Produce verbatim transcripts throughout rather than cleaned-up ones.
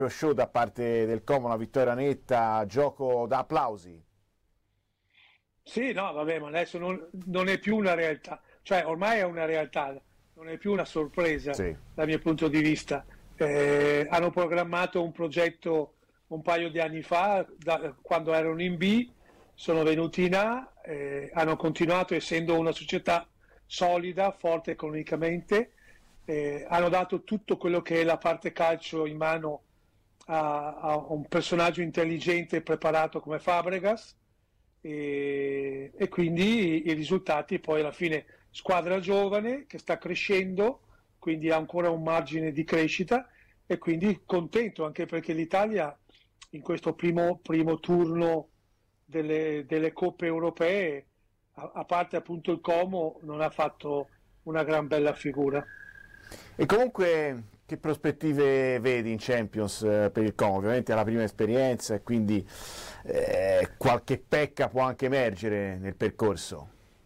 show da parte del Como, una vittoria netta, gioco da applausi. Sì, no, vabbè, ma adesso non, non è più una realtà, cioè ormai è una realtà, non è più una sorpresa Sì. dal mio punto di vista. Eh, hanno programmato un progetto un paio di anni fa, da, quando erano in B, sono venuti in A, eh, hanno continuato essendo una società solida, forte economicamente, eh, hanno dato tutto quello che è la parte calcio in mano a, a un personaggio intelligente e preparato come Fabregas, e, e quindi i risultati poi alla fine, squadra giovane che sta crescendo, quindi ha ancora un margine di crescita, e quindi contento anche perché l'Italia in questo primo, primo turno delle, delle coppe europee, a, a parte appunto il Como, non ha fatto una gran bella figura. E comunque che prospettive vedi in Champions eh, per il Como? Ovviamente è la prima esperienza e quindi eh, qualche pecca può anche emergere nel percorso.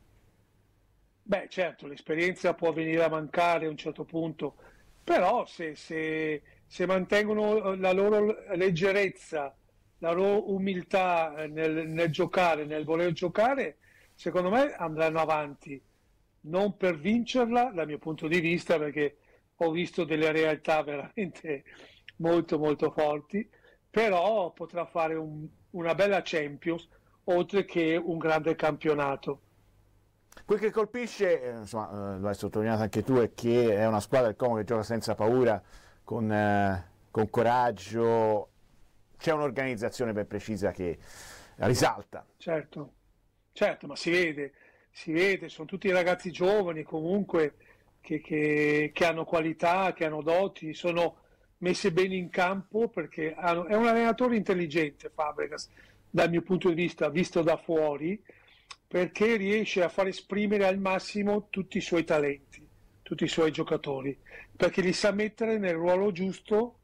Beh, certo, l'esperienza può venire a mancare a un certo punto, però se, se, se mantengono la loro leggerezza, la loro umiltà nel, nel giocare, nel voler giocare, secondo me andranno avanti. Non per vincerla, dal mio punto di vista, perché ho visto delle realtà veramente molto molto forti, però potrà fare un, una bella Champions, oltre che un grande campionato. Quel che colpisce, eh, insomma, eh, lo hai sottolineato anche tu, è che è una squadra del Como che gioca senza paura, con, eh, con coraggio, c'è un'organizzazione ben precisa che risalta. Certo, certo, ma si vede, si vede, sono tutti ragazzi giovani comunque che, che, che hanno qualità, che hanno doti, sono messe bene in campo perché hanno, è un allenatore intelligente Fabregas, dal mio punto di vista, visto da fuori, perché riesce a far esprimere al massimo tutti i suoi talenti, tutti i suoi giocatori, perché li sa mettere nel ruolo giusto,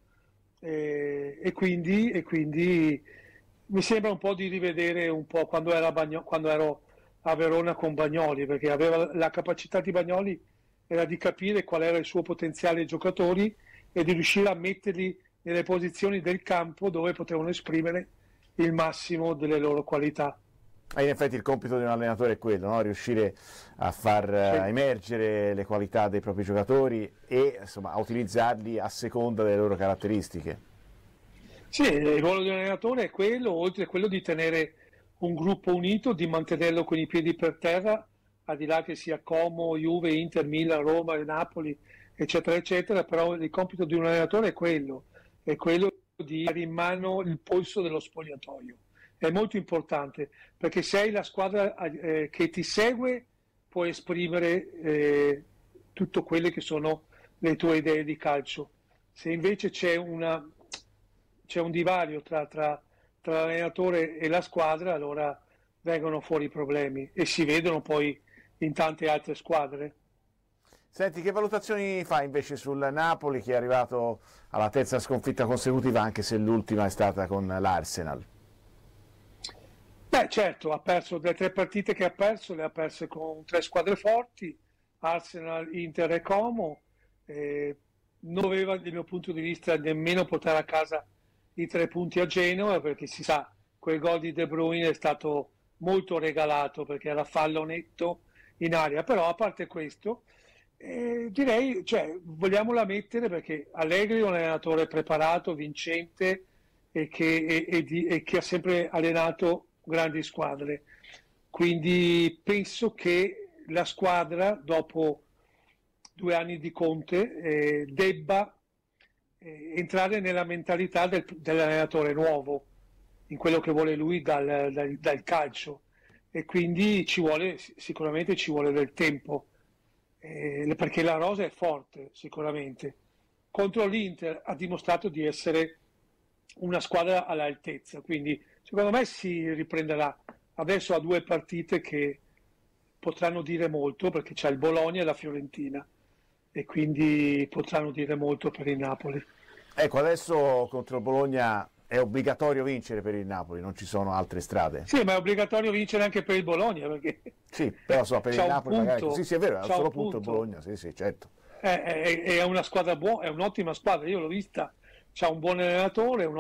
eh, e, quindi, e quindi mi sembra un po' di rivedere un po' quando, era Bagno- quando ero a Verona con Bagnoli, perché aveva la capacità di Bagnoli era di capire qual era il suo potenziale giocatori e di riuscire a metterli nelle posizioni del campo dove potevano esprimere il massimo delle loro qualità. E in effetti il compito di un allenatore è quello, no? Riuscire a far Sì. uh, emergere le qualità dei propri giocatori e insomma, a utilizzarli a seconda delle loro caratteristiche. Sì, il ruolo di un allenatore è quello, oltre a quello di tenere un gruppo unito, di mantenerlo con i piedi per terra, al di là che sia Como, Juve, Inter, Milan, Roma, Napoli, eccetera, eccetera, però il compito di un allenatore è quello, è quello di dare in mano il polso dello spogliatoio. È molto importante, perché se hai la squadra eh, che ti segue, puoi esprimere eh, tutto quelle che sono le tue idee di calcio. Se invece c'è una c'è un divario tra, tra, tra l'allenatore e la squadra, allora vengono fuori i problemi e si vedono poi in tante altre squadre. Senti, che valutazioni fai invece sul Napoli che è arrivato alla terza sconfitta consecutiva, anche se l'ultima è stata con l'Arsenal? Beh, certo, ha perso le tre partite che ha perso, le ha perse con tre squadre forti, Arsenal, Inter e Como. Eh, non doveva, dal mio punto di vista, nemmeno portare a casa i tre punti a Genova, perché si sa, quel gol di De Bruyne è stato molto regalato perché era fallo netto in aria, però a parte questo eh, direi, cioè, vogliamola mettere perché Allegri è un allenatore preparato, vincente e che, e, e di, e che ha sempre allenato grandi squadre, quindi penso che la squadra dopo due anni di Conte eh, debba eh, entrare nella mentalità del, dell'allenatore nuovo, in quello che vuole lui dal, dal, dal calcio, e quindi ci vuole, sicuramente ci vuole del tempo, eh, perché la rosa è forte sicuramente. Contro l'Inter ha dimostrato di essere una squadra all'altezza, quindi secondo me si riprenderà. Adesso ha due partite che potranno dire molto, perché c'è il Bologna e la Fiorentina, e quindi potranno dire molto per il Napoli. Ecco, adesso contro il Bologna è obbligatorio vincere per il Napoli, non ci sono altre strade. Sì, ma è obbligatorio vincere anche per il Bologna, perché sì, però so, per il Napoli punto, magari sì, sì, è vero, è un solo punto, punto il Bologna, sì, sì, certo. È, è, è una squadra buona, è un'ottima squadra, io l'ho vista c'ha un buon allenatore, un